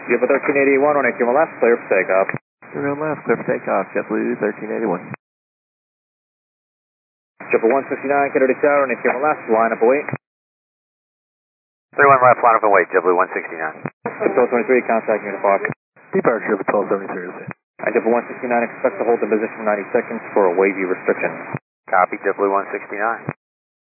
You have a 1381 on AQM left, clear for takeoff. You're left, clear for takeoff, JetBlue 1381. JetBlue 169, Kennedy Tower on AQM left, line up await. 31 left, line up and wait, JetBlue 169. 1223, contact unit park. Departure for 1273. JetBlue 169, expect to hold the position 90 seconds for a wavy restriction. Copy, JetBlue 169.